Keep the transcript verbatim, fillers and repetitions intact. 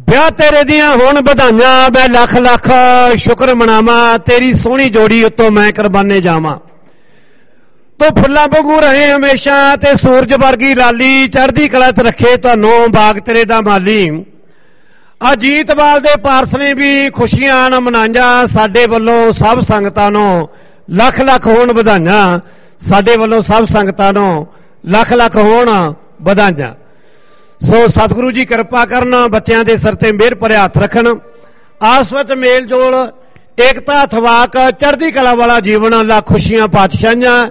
ਵਿਆਹ ਤੇਰੇ ਦੀਆਂ ਹੋਣ ਵਧਾਈਆਂ, ਮੈਂ ਲੱਖ ਲੱਖ ਸ਼ੁਕਰ ਮਨਾਵਾਂ, ਤੇਰੀ ਸੋਹਣੀ ਜੋੜੀ ਉੱਤੋਂ ਮੈਂ ਕੁਰਬਾਨੇ ਜਾਵਾਂ। ਤੂੰ ਫੁੱਲਾਂ ਵਾਂਗੂ ਰਹੇ ਹਮੇਸ਼ਾ ਤੇ ਸੂਰਜ ਵਰਗੀ ਲਾਲੀ, ਚੜ੍ਹਦੀ ਕਲਾ 'ਚ ਰੱਖੇ ਤੁਹਾਨੂੰ ਬਾਗ ਤੇਰੇ ਦਾ ਮਾਲੀ। ਅਜੀਤਵਾਲ ਦੇ ਪਾਰਸ ਨੇ ਵੀ ਖੁਸ਼ੀਆਂ ਨਾ ਮਨਾਈਆਂ, ਸਾਡੇ ਵੱਲੋਂ ਸਭ ਸੰਗਤਾਂ ਨੂੰ ਲੱਖ ਲੱਖ ਹੋਣ ਵਧਾਈਆਂ, ਸਾਡੇ ਵੱਲੋਂ ਸਭ ਸੰਗਤਾਂ ਨੂੰ ਲੱਖ ਲੱਖ ਹੋਣ ਵਧਾਈਆਂ। ਸੋ ਸਤਿਗੁਰੂ ਜੀ ਕਿਰਪਾ ਕਰਨ, ਬੱਚਿਆਂ ਦੇ ਸਿਰ ਤੇ ਮਿਹਰ ਭਰੇ ਹੱਥ ਰੱਖਣ, ਆਪਸ ਵਿੱਚ ਮੇਲ ਜੋਲ, ਏਕਤਾ, ਥਵਾਕ, ਚੜ੍ਹਦੀ ਕਲਾ ਵਾਲਾ ਜੀਵਨ, ਲੱਖ ਖੁਸ਼ੀਆਂ ਪਾਤਸ਼ਾਹੀਆਂ।